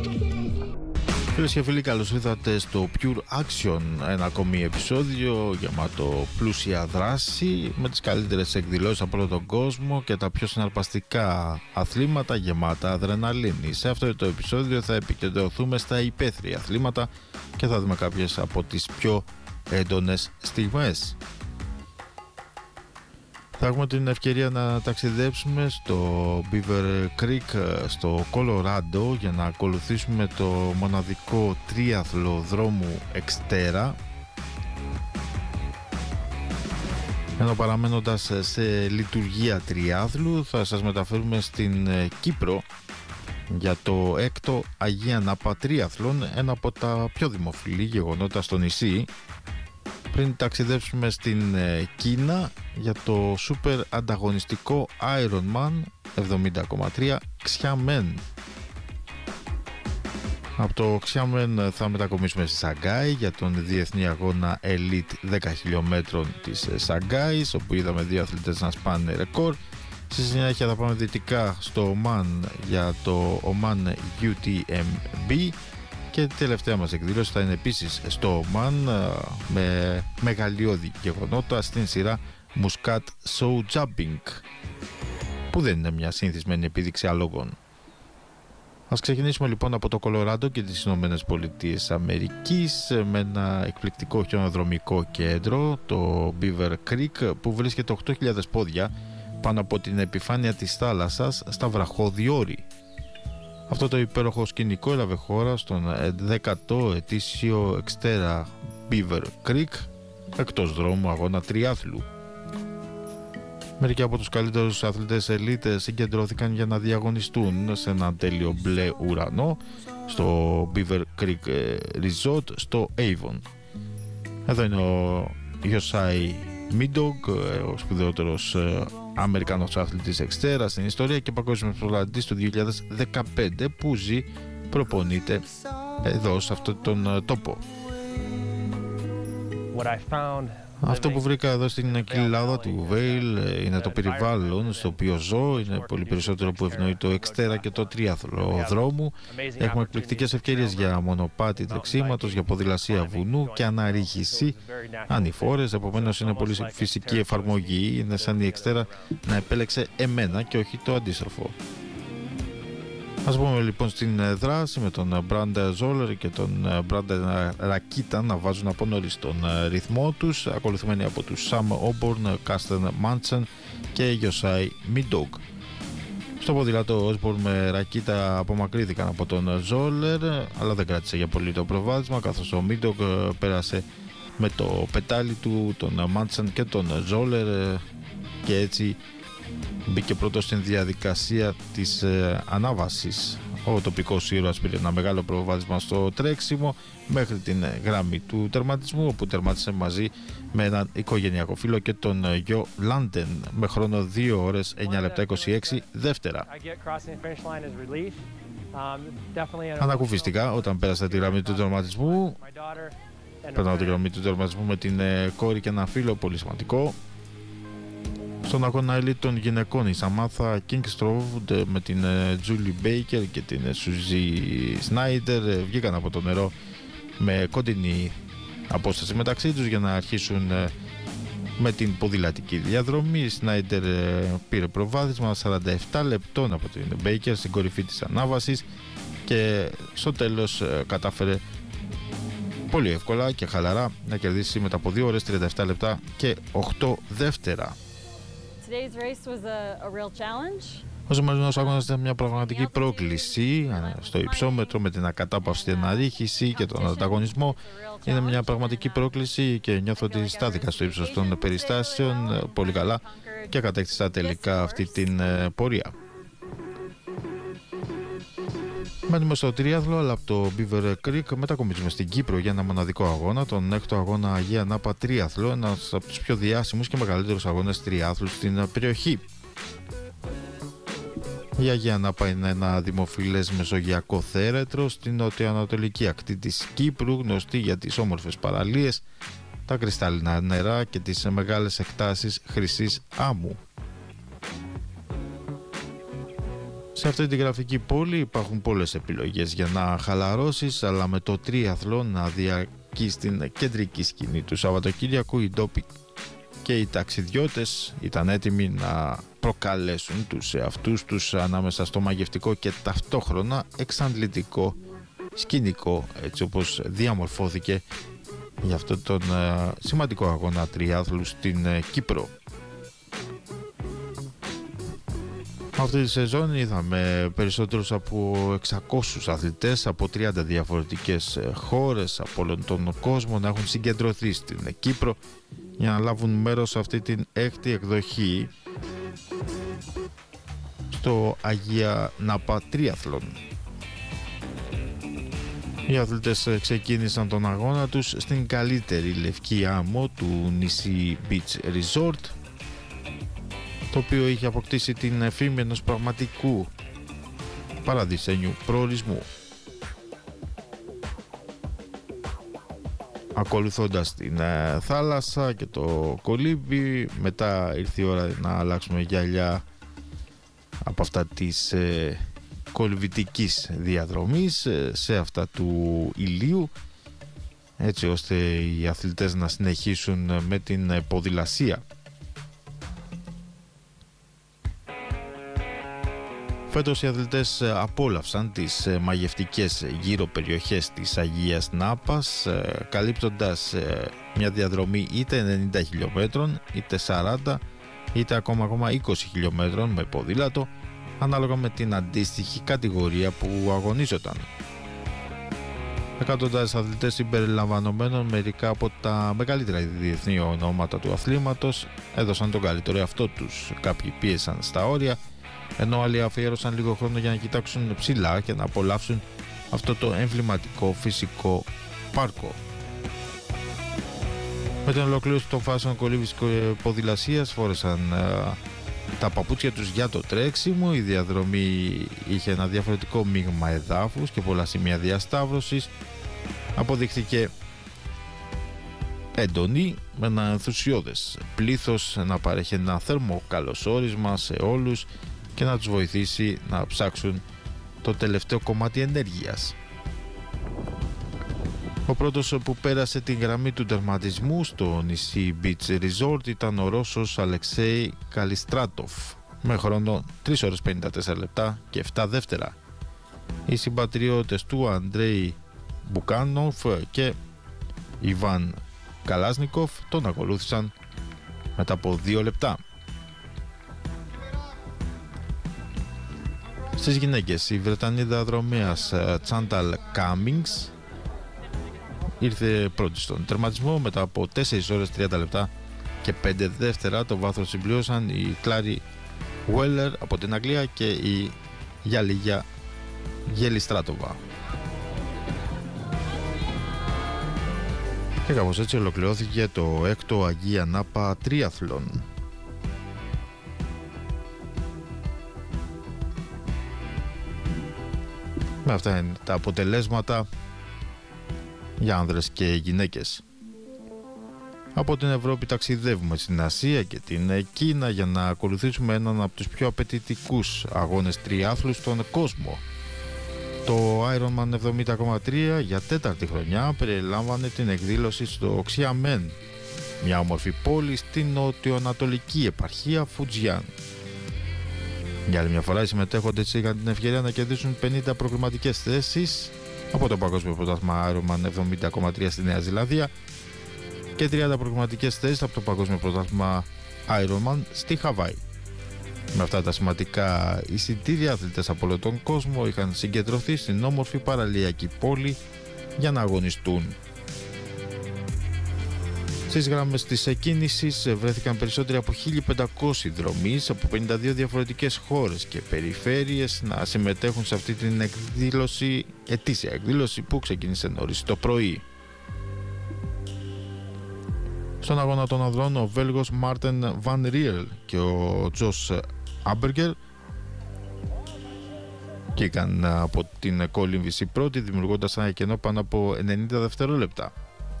Φίλες και φίλοι, καλώς ήρθατε στο Pure Action, ένα ακόμη επεισόδιο γεμάτο πλούσια δράση με τις καλύτερες εκδηλώσεις από όλο τον κόσμο και τα πιο συναρπαστικά αθλήματα γεμάτα αδρεναλίνη. Σε αυτό το επεισόδιο θα επικεντρωθούμε στα υπαίθρια αθλήματα και θα δούμε κάποιες από τις πιο έντονες στιγμές. Θα έχουμε την ευκαιρία να ταξιδέψουμε στο Beaver Creek στο Κολοράντο για να ακολουθήσουμε το μοναδικό τρίαθλο δρόμου Xterra, ενώ παραμένοντας σε λειτουργία τριάθλου θα σας μεταφέρουμε στην Κύπρο για το 6ο Αγία Νάπα Τρίαθλον, ένα από τα πιο δημοφιλή γεγονότα στο νησί, πριν ταξιδέψουμε στην Κίνα για το σούπερ ανταγωνιστικό Ironman 70,3 Xiamen. Από το Xiamen θα μετακομίσουμε στη Σαγκάη για τον διεθνή αγώνα Elite 10 χιλιόμετρων της Σαγκάης, όπου είδαμε δύο αθλητές να σπάνε ρεκόρ. Στη συνέχεια θα πάμε δυτικά στο Ομάν για το Oman UTMB και η τελευταία μας εκδήλωση θα είναι επίσης στο Ομάν με μεγαλειώδη γεγονότα στην σειρά Muscat Show Jumping, που δεν είναι μια συνηθισμένη επίδειξη αλόγων. Ας ξεκινήσουμε λοιπόν από το Κολοράντο και τις Ηνωμένες Πολιτείες Αμερικής με ένα εκπληκτικό χιονοδρομικό κέντρο, το Beaver Creek, που βρίσκεται 8.000 πόδια πάνω από την επιφάνεια της θάλασσας στα βραχώδη όρη. Αυτό το υπέροχο σκηνικό έλαβε χώρα στον 10ο ετήσιο Xterra Beaver Creek εκτός δρόμου αγώνα τριάθλου. Μερικοί από τους καλύτερους αθλητές ελίτ συγκεντρώθηκαν για να διαγωνιστούν σε ένα τέλειο μπλε ουρανό στο Beaver Creek Resort στο Avon. Εδώ είναι ο Yosai Midog, ο σπουδαιότερος Αμερικανός αθλητής Xterra στην ιστορία και παγκόσμιος πρωταθλητής του 2015, που ζει, προπονείται εδώ σε αυτόν τον τόπο. Αυτό που βρήκα εδώ στην κοιλάδα του Βέιλ είναι το περιβάλλον στο οποίο ζω. Είναι πολύ περισσότερο που ευνοεί το Xterra και το τρίαθλο δρόμου. Έχουμε εκπληκτικές ευκαιρίες για μονοπάτι τρεξίματος, για ποδηλασία βουνού και αναρρίχηση ανηφόρες. Επομένως είναι πολύ φυσική εφαρμογή. Είναι σαν η Xterra να επέλεξε εμένα και όχι το αντίστροφο. Ας πούμε λοιπόν στην δράση με τον Brandon Zoller και τον Brandon Rakita να βάζουν από νωρίς τον ρυθμό τους, ακολουθημένοι από τους Sam Osborne, Carsten Manson και Yosai Midog. Στο ποδήλατο Osborne με Rakita απομακρύθηκαν από τον Zoller, αλλά δεν κράτησε για πολύ το προβάδισμα, καθώς ο Midog πέρασε με το πετάλι του τον Manson και τον Zoller και έτσι μπήκε πρώτο στην διαδικασία της ανάβασης. Ο τοπικός ήρωας πήρε ένα μεγάλο προβάδισμα στο τρέξιμο μέχρι την γραμμή του τερματισμού, όπου τερμάτισε μαζί με έναν οικογενειακό φίλο και τον γιο Λάντεν με χρόνο 2 ώρες 9 λεπτά 26 δεύτερα. Ανακουφιστικά όταν πέρασα τη γραμμή του τερματισμού, περνάω τη γραμμή του τερματισμού με την κόρη και ένα φίλο, πολύ σημαντικό. Στον αγώνα elite των γυναικών, η Samantha Kingstrove με την Julie Baker και την Suzy Snyder βγήκαν από το νερό με κοντινή απόσταση μεταξύ τους για να αρχίσουν με την ποδηλατική διαδρομή. Η Snyder πήρε προβάδισμα 47 λεπτών από την Baker στην κορυφή της ανάβασης και στο τέλος κατάφερε πολύ εύκολα και χαλαρά να κερδίσει μετά από 2 ώρες 37 λεπτά και 8 δεύτερα. Ο σημερινός αγώνας ήταν μια πραγματική πρόκληση στο υψόμετρο με την ακατάπαυστη αναρρίχηση και τον ανταγωνισμό. Είναι μια πραγματική πρόκληση και νιώθω ότι στάθηκα στο ύψος των περιστάσεων πολύ καλά και κατέκτησα τελικά αυτή την πορεία. Μένουμε στο τρίαθλο, αλλά από το Beaver Creek μετακομίζουμε στην Κύπρο για ένα μοναδικό αγώνα, τον 6ο αγώνα Αγία Νάπα Τρίαθλο, ένας από τους πιο διάσημους και μεγαλύτερους αγώνες τριάθλου στην περιοχή. Η Αγία Νάπα είναι ένα δημοφιλές μεσογειακό θέρετρο στην νοτιοανατολική ακτή της Κύπρου, γνωστή για τις όμορφες παραλίες, τα κρυστάλλινα νερά και τις μεγάλες εκτάσεις χρυσής άμμου. Σε αυτή τη γραφική πόλη υπάρχουν πολλές επιλογές για να χαλαρώσεις, αλλά με το τρίαθλο να διαρκείς στην κεντρική σκηνή του Σαββατοκύριακου, οι ντόποι και οι ταξιδιώτες ήταν έτοιμοι να προκαλέσουν τους εαυτούς τους ανάμεσα στο μαγευτικό και ταυτόχρονα εξαντλητικό σκηνικό, έτσι όπως διαμορφώθηκε για αυτόν τον σημαντικό αγώνα τριάθλου στην Κύπρο. Αυτή τη σεζόν είδαμε περισσότερους από 600 αθλητές από 30 διαφορετικές χώρες από όλον τον κόσμο να έχουν συγκεντρωθεί στην Κύπρο για να λάβουν μέρος σε αυτή την έκτη εκδοχή στο Αγία Νάπα Τρίαθλον. Οι αθλητές ξεκίνησαν τον αγώνα τους στην καλύτερη λευκή άμμο του νησί Beach Resort, το οποίο είχε αποκτήσει την φήμη ενός πραγματικού παραδεισένιου προορισμού. Ακολουθώντας την θάλασσα και το κολύμπι, μετά ήρθε η ώρα να αλλάξουμε γυαλιά από αυτά της κολυβητικής διαδρομής σε αυτά του ηλίου, έτσι ώστε οι αθλητές να συνεχίσουν με την ποδηλασία. Φέτος οι αθλητές απόλαυσαν τις μαγευτικές γύρω περιοχές της Αγίας Νάπας, καλύπτοντας μια διαδρομή είτε 90 χιλιόμετρων, είτε 40, είτε ακόμα 20 χιλιόμετρων με ποδήλατο, ανάλογα με την αντίστοιχη κατηγορία που αγωνίζονταν. Εκατοντάδες αθλητές συμπεριλαμβανομένων μερικά από τα μεγαλύτερα διεθνή ονόματα του αθλήματος έδωσαν τον καλύτερο εαυτό τους. Κάποιοι πίεσαν στα όρια, ενώ άλλοι αφιέρωσαν λίγο χρόνο για να κοιτάξουν ψηλά και να απολαύσουν αυτό το εμβληματικό φυσικό πάρκο. Με την ολοκλήρωση των φάσεων κολύβης και ποδηλασίας φόρεσαν τα παπούτσια τους για το τρέξιμο. Η διαδρομή είχε ένα διαφορετικό μείγμα εδάφους και πολλά σημεία διασταύρωσης. Αποδείχθηκε έντονη, με ένα ενθουσιώδες πλήθος να παρέχει ένα θερμό καλωσόρισμα σε όλους και να τους βοηθήσει να ψάξουν το τελευταίο κομμάτι ενέργειας. Ο πρώτος που πέρασε την γραμμή του τερματισμού στο νησί Beach Resort ήταν ο Ρώσος Αλεξέη Καλιστράτοφ με χρόνο 3 ώρες 54 λεπτά και 7 δεύτερα. Οι συμπατριώτες του Αντρέι Μπουκάνοφ και Ιβάν Καλάσνικοφ τον ακολούθησαν μετά από 2 λεπτά. Στις γυναίκες, η Βρετανίδα δρομέας Τσάνταλ Κάμινγκς ήρθε πρώτη στον τερματισμό μετά από 4 ώρες 30 λεπτά και 5 δεύτερα. Το βάθος συμπλήρωσαν η Κλάρι Βουέλερ από την Αγγλία και η Γιάλιγια Γελιστράτοβα. Και κάπως έτσι ολοκληρώθηκε το 6ο Αγία Νάπα Τρίαθλον. Με αυτά είναι τα αποτελέσματα για άνδρες και γυναίκες. Από την Ευρώπη ταξιδεύουμε στην Ασία και την Κίνα για να ακολουθήσουμε έναν από τους πιο απαιτητικούς αγώνες τριάθλου στον κόσμο. Το Ironman 70,3 για τέταρτη χρονιά περιλάμβανε την εκδήλωση στο Ξιαμέν, μια όμορφη πόλη στην νοτιοανατολική επαρχία Φουτζιάν. Για άλλη μια φορά οι συμμετέχοντες είχαν την ευκαιρία να κερδίσουν 50 προκριματικές θέσεις από το Παγκόσμιο Πρωτάθλημα Ironman 70,3 στη Νέα Ζηλανδία και 30 προκριματικές θέσεις από το Παγκόσμιο Πρωτάθλημα Ironman στη Χαβάη. Με αυτά τα σημαντικά εισιτήρια, αθλητές από όλο τον κόσμο είχαν συγκεντρωθεί στην όμορφη παραλιακή πόλη για να αγωνιστούν. Στις γραμμές της εκκίνησης βρέθηκαν περισσότεροι από 1.500 δρομείς από 52 διαφορετικές χώρες και περιφέρειες να συμμετέχουν σε αυτή την εκδήλωση, ετήσια εκδήλωση που ξεκίνησε νωρίς το πρωί. Στον αγώνα των ανδρών ο Βέλγος Μάρτεν Βαν Ριέλ και ο Τζος Άμπεργκερ κήκαν από την κόλυμβηση πρώτη, δημιουργώντας ένα κενό πάνω από 90 δευτερόλεπτα.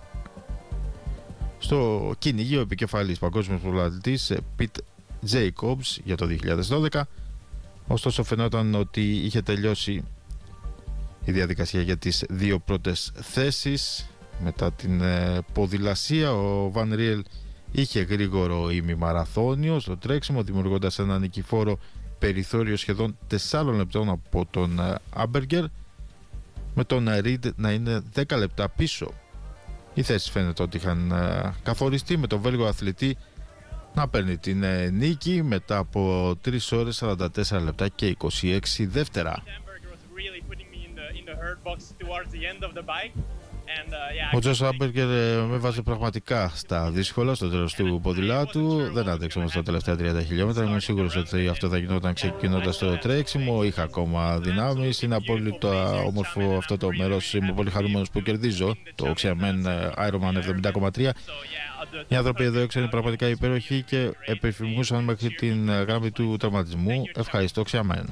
Στο κυνήγι ο επικεφαλής παγκόσμιος πρωταθλητής Πιτ Τζέικομπς για το 2012, Ωστόσο φαινόταν ότι είχε τελειώσει η διαδικασία για τις δύο πρώτες θέσεις. Μετά την ποδηλασία ο Βαν Ριέλ είχε γρήγορο ημιμαραθώνιο στο τρέξιμο, δημιουργώντας ένα νικηφόρο περιθώριο σχεδόν 4 λεπτών από τον Άμπεργκερ, με τον Ριντ να είναι 10 λεπτά πίσω. Οι θέσεις φαίνεται ότι είχαν καθοριστεί, με τον Βέλγο αθλητή να παίρνει την νίκη μετά από 3 ώρες 44 λεπτά και 26 δεύτερα. Ο Τζος Άμπεργκερ με βάζει πραγματικά στα δύσκολα στο τέλος του ποδηλάτου. Δεν άντεξε όμως τα τελευταία 30 χιλιόμετρα. Είμαι σίγουρος ότι αυτό θα γινόταν ξεκινώντας το τρέξιμο. Είχα ακόμα δυνάμεις. Είναι απόλυτα όμορφο αυτό το μέρος. Είμαι πολύ χαρούμενος που κερδίζω το Xiamen Ironman 70,3. Οι άνθρωποι εδώ έξω είναι πραγματικά υπέροχοι και επιφημούσαν μέχρι την γραμμή του τερματισμού. Ευχαριστώ Xiamen.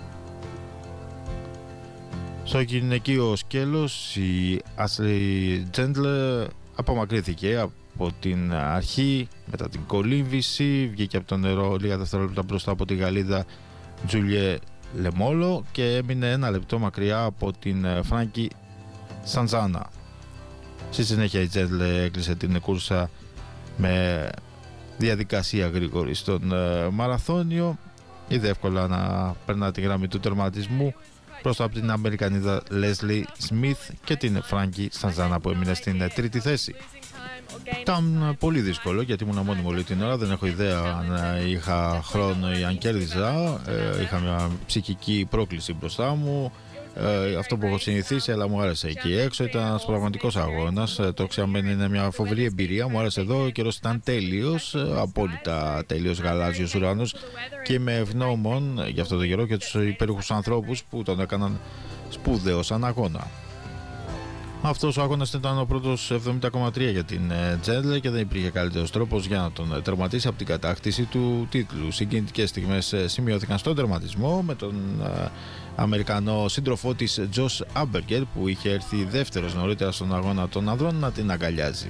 Στο γυναικείο σκέλος η Ashley Gendler απομακρύνθηκε από την αρχή μετά την κολύμβηση, βγήκε από το νερό λίγα δευτερόλεπτα μπροστά από τη Γαλλίδα Τζούλιε Λεμόλο και έμεινε 1 λεπτό μακριά από την Φράνκι Σαντζάνα. Στη συνέχεια η Gendler έκλεισε την κούρσα με διαδικασία γρήγορη στον μαραθώνιο. Είδε εύκολα να περνά τη γραμμή του τερματισμού μπροστά από την Αμερικανίδα Λέσλι Σμιθ και την Φράνκι Σαντζάνα που έμεινε στην τρίτη θέση. Ήταν πολύ δύσκολο γιατί ήμουν μόνιμο όλη την ώρα, δεν έχω ιδέα αν είχα χρόνο ή αν κέρδιζα. Είχα μια ψυχική πρόκληση μπροστά μου, αυτό που έχω συνηθίσει, αλλά μου άρεσε εκεί έξω. Ήταν ένας πραγματικός αγώνας. Το Xiamen είναι μια φοβερή εμπειρία. Μου άρεσε εδώ, ο καιρός ήταν τέλειος, απόλυτα τέλειος γαλάζιος ουρανός και είμαι ευγνώμων για αυτό το καιρό και τους υπέροχους ανθρώπους που τον έκαναν σπουδαίο σαν αγώνα. Αυτός ο αγώνας ήταν ο πρώτος 70,3 για την Gendler και δεν υπήρχε καλύτερος τρόπος για να τον τερματίσει από την κατάκτηση του τίτλου. Συγκινητικές στιγμές σημειώθηκαν στον τερματισμό με τον Αμερικανό σύντροφό της Τζος Άμπεργκερ που είχε έρθει δεύτερος νωρίτερα στον αγώνα των ανδρών να την αγκαλιάζει.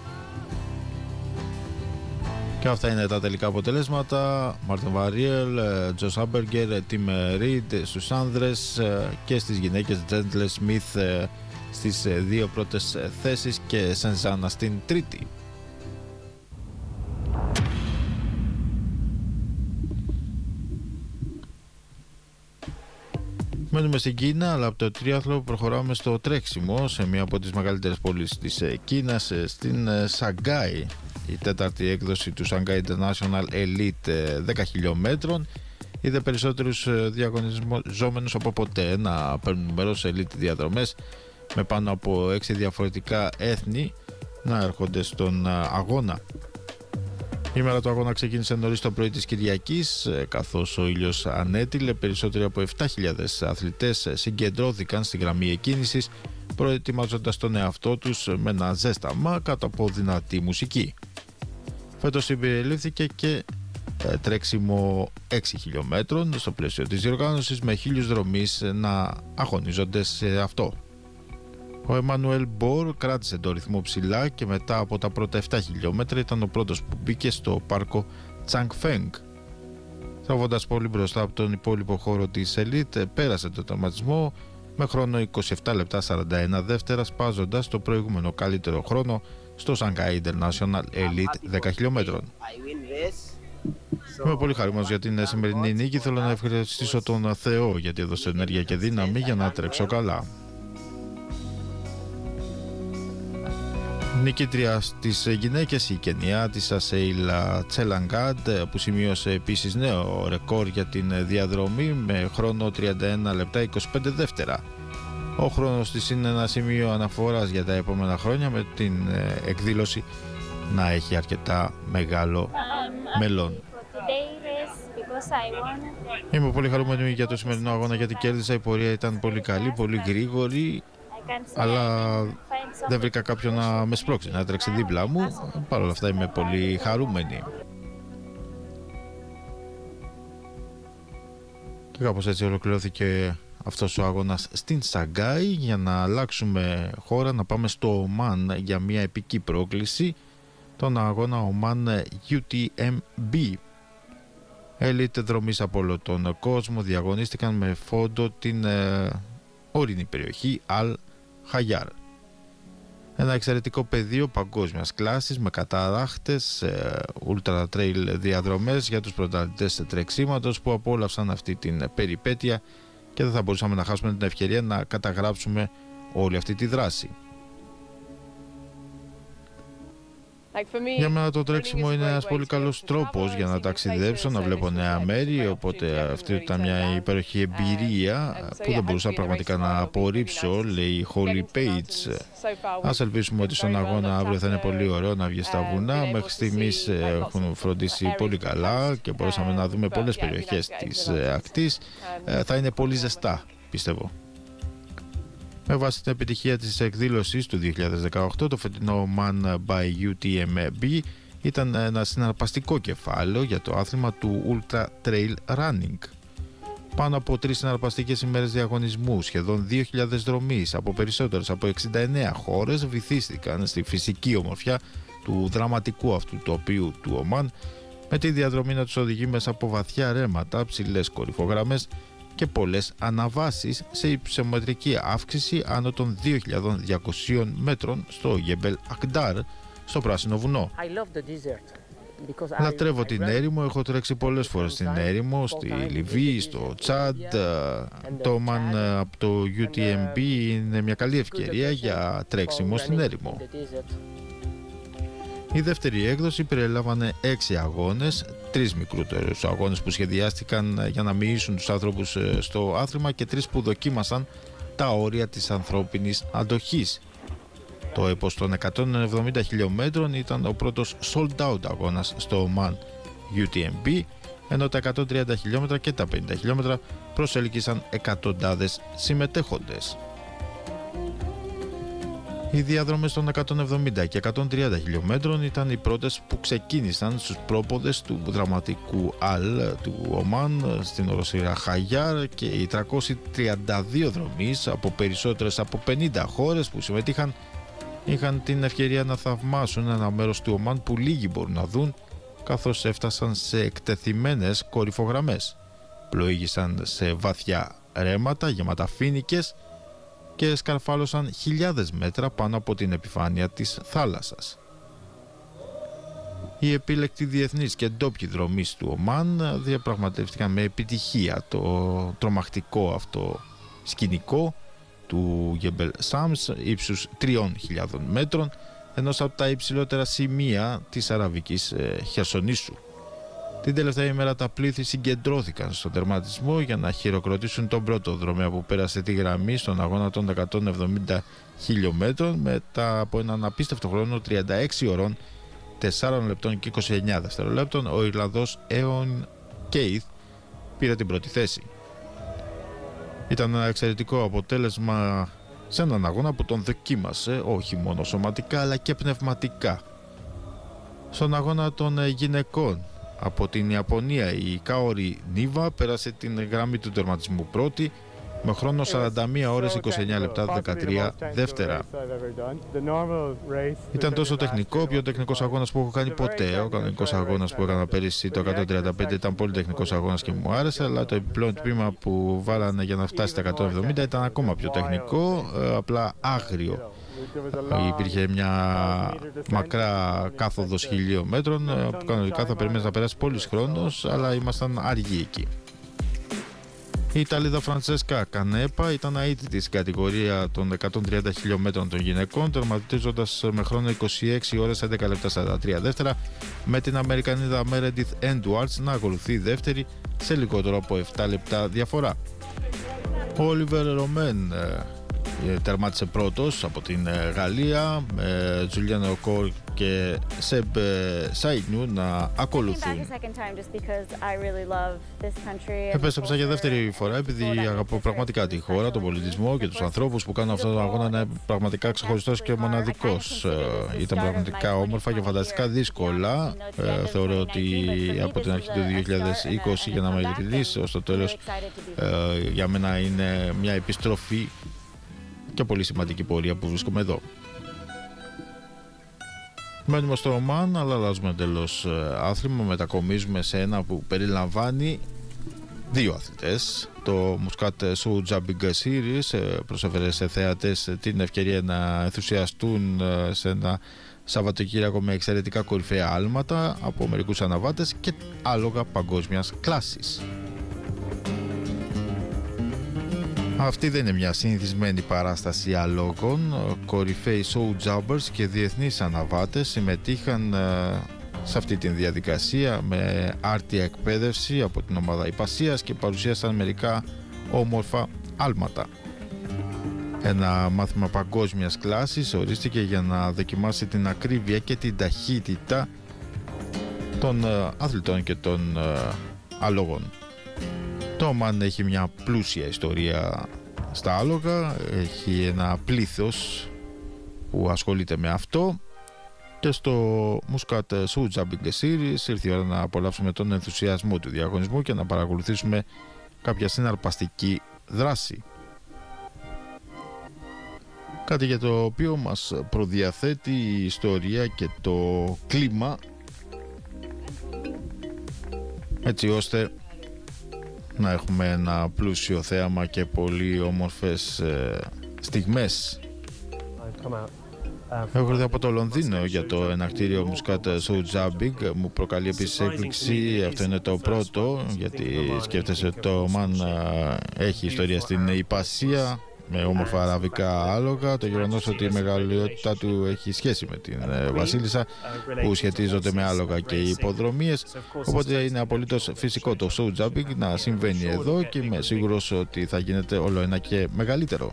Και αυτά είναι τα τελικά αποτελέσματα. Μάρτιν Βαν Ριέλ, Τζος Άμπεργκερ, Τιμ Ριντ στους άνδρες και στις γυναίκες Gendler Σμιθ στις δύο πρώτες θέσεις και Σαντζάνα στην τρίτη. Μένουμε στην Κίνα, αλλά από το τρίαθλο προχωράμε στο τρέξιμο σε μία από τις μεγαλύτερες πόλεις της Κίνας, στην Σανγκάη. Η τέταρτη έκδοση του Shanghai International Elite 10 χιλιόμετρων είδε περισσότερους διαγωνιζόμενους από ποτέ να παίρνουν μέρος σε elite διαδρομές, με πάνω από 6 διαφορετικά έθνη να έρχονται στον αγώνα. Η μέρα του αγώνα ξεκίνησε νωρίς το πρωί της Κυριακής, καθώς ο ήλιος ανέτειλε. Περισσότεροι από 7.000 αθλητές συγκεντρώθηκαν στη γραμμή εκκίνησης, προετοιμάζοντας τον εαυτό τους με ένα ζέσταμα κάτω από δυνατή μουσική. Φέτος συμπεριλήφθηκε και τρέξιμο 6 χιλιόμετρων στο πλαίσιο της διοργάνωσης, με 1.000 δρομείς να αγωνίζονται σε αυτό. Ο Εμμανουέλ Μπορ κράτησε το ρυθμό ψηλά και μετά από τα πρώτα 7 χιλιόμετρα ήταν ο πρώτος που μπήκε στο πάρκο Τσανγκφέγκ. Τραβώντας πολύ μπροστά από τον υπόλοιπο χώρο της Elite, πέρασε το τερματισμό με χρόνο 27 λεπτά 41 δεύτερα, σπάζοντας το προηγούμενο καλύτερο χρόνο στο Shanghai International Elite 10 χιλιόμετρων. Είμαι πολύ χαρούμενος για την σημερινή νίκη. Θέλω να ευχαριστήσω τον Θεό γιατί έδωσε ενέργεια και δύναμη για να τρέξω καλά. Νικήτρια στις γυναίκες, η Κενιάτισσα Σέιλα Τσελαγκάντ, που σημείωσε επίσης νέο ρεκόρ για την διαδρομή με χρόνο 31 λεπτά 25 δεύτερα. Ο χρόνος της είναι ένα σημείο αναφοράς για τα επόμενα χρόνια, με την εκδήλωση να έχει αρκετά μεγάλο μέλλον. Είμαι πολύ χαρούμενη για το σημερινό αγώνα γιατί κέρδισα. Η πορεία ήταν πολύ καλή, πολύ γρήγορη, αλλά δεν βρήκα κάποιον να με σπρώξει να τρέξει δίπλα μου. Παρ' όλα αυτά είμαι πολύ χαρούμενη. Και κάπως έτσι ολοκληρώθηκε αυτός ο αγώνας στην Σανγκάη. Για να αλλάξουμε χώρα, να πάμε στο Ομάν για μια επική πρόκληση, τον αγώνα Ομάν UTMB. Ελίτ δρομείς από όλο τον κόσμο διαγωνίστηκαν με φόντο την ορεινή περιοχή Αλ Χαγιάρ. Ένα εξαιρετικό πεδίο παγκόσμιας κλάσης με καταράχτες, ultra trail διαδρομές για τους πρωταθλητές τρεξίματος που απόλαυσαν αυτή την περιπέτεια και δεν θα μπορούσαμε να χάσουμε την ευκαιρία να καταγράψουμε όλη αυτή τη δράση. Για μένα το τρέξιμο είναι ένας πολύ καλός τρόπος για να ταξιδέψω, να βλέπω νέα μέρη, οπότε αυτή ήταν μια υπέροχη εμπειρία που δεν μπορούσα πραγματικά να απορρίψω, λέει η Holly Page. Ας ελπίσουμε ότι στον αγώνα αύριο θα είναι πολύ ωραίο να βγει στα βουνά. Μέχρι στιγμής έχουν φροντίσει πολύ καλά και μπορούσαμε να δούμε πολλές περιοχές της ακτής. Θα είναι πολύ ζεστά, πιστεύω. Με βάση την επιτυχία της εκδήλωσης του 2018, το φετινό Man by UTMB ήταν ένα συναρπαστικό κεφάλαιο για το άθλημα του Ultra Trail Running. Πάνω από 3 συναρπαστικές ημέρες διαγωνισμού, σχεδόν 2.000 δρομείς από περισσότερες από 69 χώρες βυθίστηκαν στη φυσική ομορφιά του δραματικού αυτού τοπίου του Ομάν, με τη διαδρομή να τους οδηγεί μέσα από βαθιά ρέματα, ψηλές κορυφογραμμές και πολλές αναβάσεις σε υψομετρική αύξηση άνω των 2.200 μέτρων στο Γεμπέλ Ακντάρ, στο Πράσινο Βουνό. Λατρεύω την έρημο, έχω τρέξει πολλές φορές στην έρημο, στη Λιβύη, στο Τσάντ. Το Man από το UTMB είναι μια καλή ευκαιρία για τρέξιμο στην έρημο. Η δεύτερη έκδοση περιλάμβανε 6 αγώνες, 3 μικρότερους αγώνες που σχεδιάστηκαν για να μοιήσουν τους άνθρωπους στο άθλημα και 3 που δοκίμασαν τα όρια της ανθρώπινης αντοχής. Το έπος των 170 χιλιόμετρων ήταν ο πρώτος sold out αγώνας στο Man UTMB, ενώ τα 130 χιλιόμετρα και τα 50 χιλιόμετρα προσέλκυσαν εκατοντάδες συμμετέχοντες. Οι διάδρομες των 170 και 130 χιλιόμετρων ήταν οι πρώτες που ξεκίνησαν στους πρόποδες του δραματικού Αλ του Ομάν στην οροσειρά Χαγιάρ, και οι 332 δρομείς από περισσότερες από 50 χώρες που συμμετείχαν είχαν την ευκαιρία να θαυμάσουν ένα μέρος του Ομάν που λίγοι μπορούν να δουν, καθώς έφτασαν σε εκτεθειμένες κορυφογραμμές, πλοήγησαν σε βαθιά ρέματα γεμάτα φοίνικες και σκαρφάλωσαν χιλιάδες μέτρα πάνω από την επιφάνεια της θάλασσας. Οι επίλεκτοι διεθνείς και ντόπιοι δρομείς του Ομάν διαπραγματεύτηκαν με επιτυχία το τρομακτικό αυτό σκηνικό του Γεμπέλ Σάμς ύψους 3.000 μέτρων, ενός από τα υψηλότερα σημεία της Αραβικής Χερσονήσου. Την τελευταία ημέρα τα πλήθη συγκεντρώθηκαν στον τερματισμό για να χειροκροτήσουν τον πρώτο δρομέα που πέρασε τη γραμμή στον αγώνα των 170 χιλιόμετρων μετά από έναν απίστευτο χρόνο 36 ώρων, 4 λεπτών και 29 δευτερολέπτων. Ο Ιρλανδός Έον Κέιθ πήρε την πρώτη θέση. Ήταν ένα εξαιρετικό αποτέλεσμα σε έναν αγώνα που τον δοκίμασε όχι μόνο σωματικά αλλά και πνευματικά. Στον αγώνα των γυναικών από την Ιαπωνία, η Κάορι Νίβα πέρασε την γραμμή του τερματισμού πρώτη με χρόνο 41 ώρες 29 λεπτά 13 δεύτερα. Ήταν τόσο τεχνικό, ο πιο τεχνικός αγώνας που έχω κάνει ποτέ. Ο κανονικός αγώνας που έκανα πέρυσι το 135 ήταν πολύ τεχνικός αγώνας και μου άρεσε, αλλά το επιπλέον τμήμα που βάλανε για να φτάσει στα 170 ήταν ακόμα πιο τεχνικό, απλά άγριο. Υπήρχε μια μακρά κάθοδος 1.000 μέτρων που κανονικά θα περιμένεις να περάσει πολύς χρόνος, αλλά ήμασταν αργοί εκεί. Η Ιταλίδα Φραντσέσκα Κανέπα ήταν αίτητη στην κατηγορία των 130 χιλιόμετρων των γυναικών, τερματίζοντας με χρόνο 26 ώρες 11 λεπτά 43 δεύτερα, με την Αμερικανίδα Meredith Edwards να ακολουθεί δεύτερη σε λιγότερο από 7 λεπτά διαφορά. Ο Όλιβερ Ρωμέν τερμάτισε πρώτος από την Γαλλία, με Τζουλιάν Οκόρ και Σεμπ Σάινιου να ακολουθούν. Επέστρεψα για δεύτερη φορά επειδή αγαπώ πραγματικά τη χώρα, τον πολιτισμό και τους ανθρώπους που κάνουν αυτόν τον αγώνα να είναι πραγματικά ξεχωριστός και μοναδικός. Ήταν πραγματικά όμορφα και φανταστικά δύσκολα. Θεωρώ ότι από την αρχή του 2020, για να είμαι ειλικρινής, ως το τέλος για μένα είναι μια επιστροφή και πολύ σημαντική πορεία που βρίσκομαι εδώ. Μένουμε στο Ομάν, αλλά αλλάζουμε εντελώς άθλημα. Μετακομίζουμε σε ένα που περιλαμβάνει δύο αθλητές. Το Muscat Show Jumping Series προσέφερε σε θεατές την ευκαιρία να ενθουσιαστούν σε ένα Σαββατοκύριακο με εξαιρετικά κορυφαία άλματα από μερικούς αναβάτες και άλογα παγκόσμιας κλάσης. Αυτή δεν είναι μια συνηθισμένη παράσταση αλόγων. Κορυφαίοι show jumpers και διεθνείς αναβάτες συμμετείχαν σε αυτή τη διαδικασία με άρτια εκπαίδευση από την ομάδα Ιππασίας και παρουσίασαν μερικά όμορφα άλματα. Ένα μάθημα παγκόσμιας κλάσης ορίστηκε για να δοκιμάσει την ακρίβεια και την ταχύτητα των αθλητών και των αλόγων. Το Ομάν έχει μια πλούσια ιστορία στα άλογα, έχει ένα πλήθος που ασχολείται με αυτό και στο Muscat Show Jumping Series ήρθε η ώρα να απολαύσουμε τον ενθουσιασμό του διαγωνισμού και να παρακολουθήσουμε κάποια συναρπαστική δράση. Κάτι για το οποίο μας προδιαθέτει η ιστορία και το κλίμα, έτσι ώστε να έχουμε ένα πλούσιο θέαμα και πολύ όμορφες στιγμές. Έχω έρθει από το Λονδίνο για το ενακτήριο Muscat Show Jumping. Μου προκαλεί επίσης έκπληξη. Αυτό είναι το πρώτο, γιατί σκέφτεσαι το Ομάν έχει ιστορία στην Ιππασία με όμορφα αραβικά άλογα. Το γεγονός ότι η μεγαλειότητά του έχει σχέση με την Βασίλισσα που σχετίζονται με άλογα και υποδρομίες. Οπότε είναι απολύτως φυσικό το show jumping να συμβαίνει εδώ και είμαι σίγουρος ότι θα γίνεται όλο ένα και μεγαλύτερο.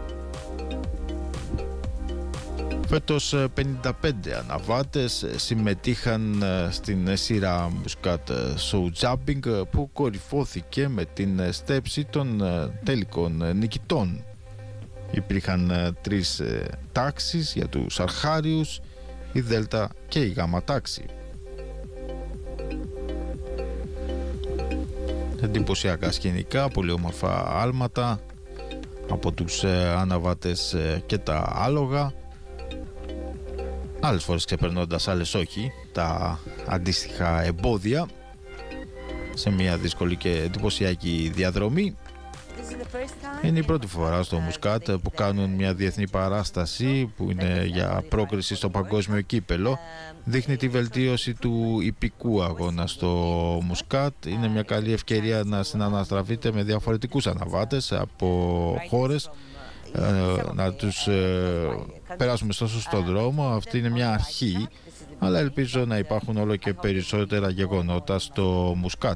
Φέτος 55 αναβάτες συμμετείχαν στην σειρά Muscat Show Jumping που κορυφώθηκε με την στέψη των τελικών νικητών. Υπήρχαν τρεις τάξεις για τους αρχάριους, η Δέλτα και η Γάμα τάξη. Εντυπωσιακά σκηνικά, πολύ όμορφα άλματα από τους αναβάτες και τα άλογα. Άλλες φορές ξεπερνώντας, άλλες όχι, τα αντίστοιχα εμπόδια σε μια δύσκολη και εντυπωσιακή διαδρομή. Είναι η πρώτη φορά στο Muscat που κάνουν μια διεθνή παράσταση που είναι για πρόκριση στο παγκόσμιο κύπελο. Δείχνει τη βελτίωση του ιππικού αγώνα στο Muscat. Είναι μια καλή ευκαιρία να συναναστραφείτε με διαφορετικούς αναβάτες από χώρες, να τους περάσουμε στο σωστό δρόμο. Αυτή είναι μια αρχή, αλλά ελπίζω να υπάρχουν όλο και περισσότερα γεγονότα στο Muscat.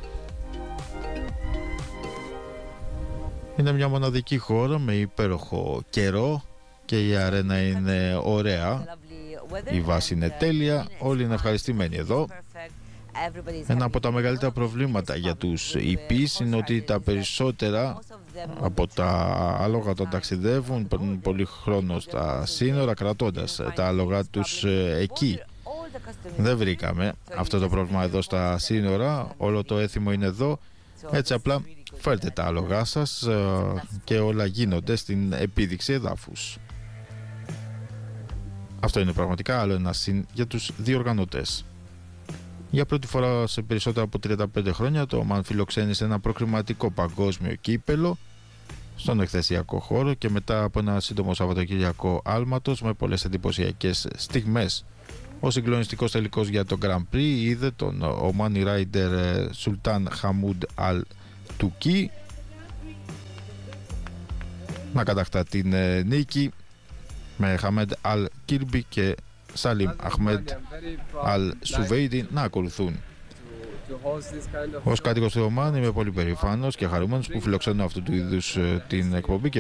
Είναι μια μοναδική χώρα με υπέροχο καιρό και η αρένα είναι ωραία. Η βάση είναι τέλεια, όλοι είναι ευχαριστημένοι εδώ. Ένα από τα μεγαλύτερα προβλήματα για τους ιππείς είναι ότι τα περισσότερα από τα άλογα όταν ταξιδεύουν παίρνουν πολύ χρόνο στα σύνορα κρατώντας τα άλογα τους εκεί. Δεν βρήκαμε αυτό το πρόβλημα εδώ στα σύνορα, όλο το έθιμο είναι εδώ, έτσι απλά φέρτε τα άλογά σας και όλα γίνονται στην επίδειξη εδάφους. Αυτό είναι πραγματικά άλλο ένα συν για τους διοργανωτές. Για πρώτη φορά σε περισσότερα από 35 χρόνια το Ομάν φιλοξένησε ένα προκριματικό παγκόσμιο κύπελο στον εκθεσιακό χώρο και μετά από ένα σύντομο Σαββατοκύριακο άλματος με πολλές εντυπωσιακές στιγμές. Ο συγκλονιστικός τελικός για το Grand Prix είδε τον Ομάνι Ράιντερ Σουλτάν Χαμούντ Αλ Τουκί να κατακτά την νίκη με Χαμέντ Αλ Κίρμπι και Σάλιμ Αχμέντ Αλ Σουβέιντι να ακολουθούν. Ως κάτοικος του Ομάν είμαι πολύ περήφανος και χαρούμενος που φιλοξενώ αυτού του είδους την εκπομπή και